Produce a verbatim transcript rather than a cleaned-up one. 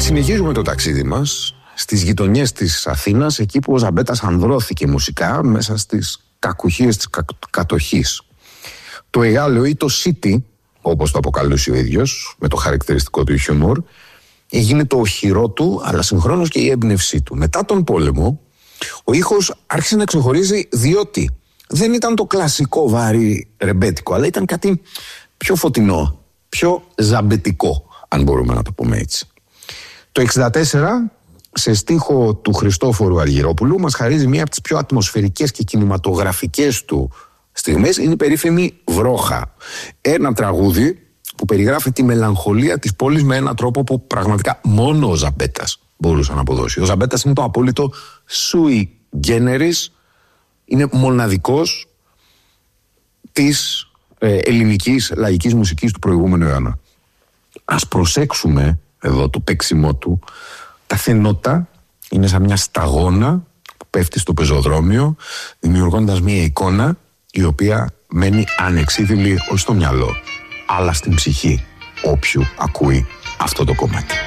Συνεχίζουμε το ταξίδι μας στις γειτονιές της Αθήνας, εκεί που ο Ζαμπέτας ανδρώθηκε μουσικά μέσα στις κακουχίες της κα... κατοχής. Το Εγάλεο ή το City, όπως το αποκαλούσε ο ίδιος, με το χαρακτηριστικό του χιούμορ, έγινε το οχυρό του, αλλά συγχρόνως και η έμπνευσή του. Μετά τον πόλεμο, ο ήχος άρχισε να ξεχωρίζει, διότι δεν ήταν το κλασικό βαρύ ρεμπέτικο, αλλά ήταν κάτι πιο φωτεινό, πιο ζαμπετικό, αν μπορούμε να το πούμε έτσι. Το εξήντα τέσσερα, σε στίχο του Χριστόφορου Αργυρόπουλου, μας χαρίζει μία από τις πιο ατμοσφαιρικές και κινηματογραφικές του στιγμές, είναι η περίφημη Βρόχα. Ένα τραγούδι που περιγράφει τη μελαγχολία της πόλης με έναν τρόπο που πραγματικά μόνο ο Ζαμπέτας μπορούσε να αποδώσει. Ο Ζαμπέτας είναι το απόλυτο sui generis, είναι μοναδικός της ε, ελληνικής λαϊκής μουσικής του προηγούμενου αιώνα. Ας προσέξουμε εδώ το παίξιμό του. Τα θενότα είναι σαν μια σταγόνα που πέφτει στο πεζοδρόμιο, δημιουργώντας μια εικόνα η οποία μένει ανεξίδηλη όχι στο μυαλό, αλλά στην ψυχή όποιου ακούει αυτό το κομμάτι.